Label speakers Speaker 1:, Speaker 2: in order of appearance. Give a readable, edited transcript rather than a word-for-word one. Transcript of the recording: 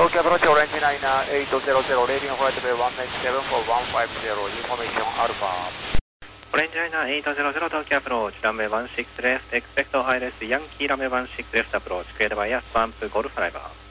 Speaker 1: Tokyo approach Orange 9800, leaving flight bay 197 for 150, information Alpha.
Speaker 2: Orange Liner 800 Tokyo approach, runway 16 left, expect ILS Yankee runway 16 left approach, cleared by Golf Driver.